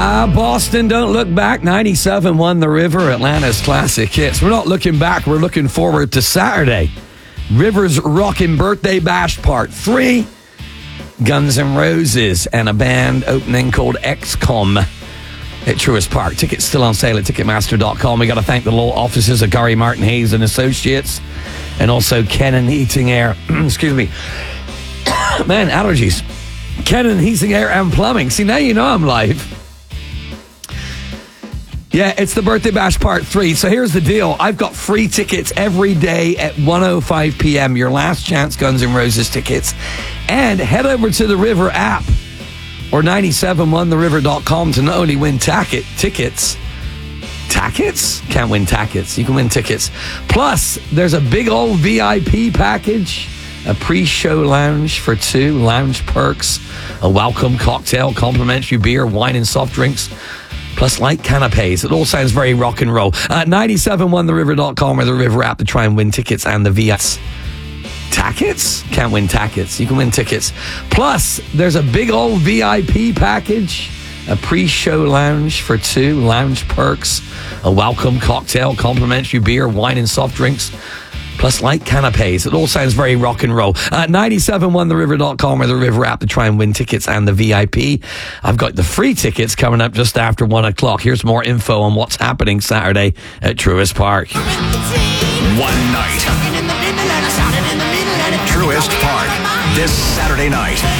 Boston, don't look back. 97 won the River, Atlanta's classic hits. We're not looking back. We're looking forward to Saturday. River's Rockin' Birthday Bash Part 3. Guns N' Roses and a band opening called XCOM at Truist Park. Tickets still on sale at Ticketmaster.com. We got to thank the law offices of Gary Martin Hayes and Associates, and also Kennan Heating Air. Excuse me. Man, allergies. Kennan Heating Air and Plumbing. See, now you know I'm live. Yeah, it's the Birthday Bash Part 3. So here's the deal. I've got free tickets every day at 1:05 p.m. Your last chance Guns N' Roses tickets. And head over to the River app or 971theriver.com to not only win tickets. Tackets? Can't win tackets. You can win tickets. Plus, there's a big old VIP package. A pre-show lounge for 2, lounge perks, a welcome cocktail, complimentary beer, wine and soft drinks, plus light canapes. It all sounds very rock and roll. 971theriver.com or the River app to try and win tickets and the VS. Tackets? Can't win tackets. You can win tickets. Plus, there's a big old VIP package, a pre-show lounge for 2, lounge perks, a welcome cocktail, complimentary beer, wine and soft drinks, plus light canapes. It all sounds very rock and roll. 971theriver.com or the River app to try and win tickets and the VIP. I've got the free tickets coming up just after 1 o'clock. Here's more info on what's happening Saturday at Truist Park. One night. Truist Park. This Saturday night.